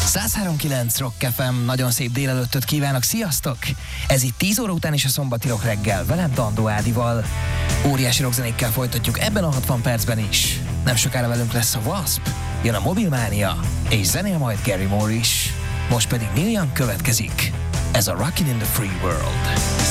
103.9 Rock FM, nagyon szép délelőttöt kívánok, sziasztok! Ez itt 10 óra után is a szombati rock reggel, velem Dandó Ádival. Óriási rockzenékkel folytatjuk ebben a 60 percben is. Nem sokára velünk lesz a Wasp, jön a Mobilmania, és zenél majd Gary Moore is. Most pedig Neil Young következik. Ez a Rockin' in the Free World.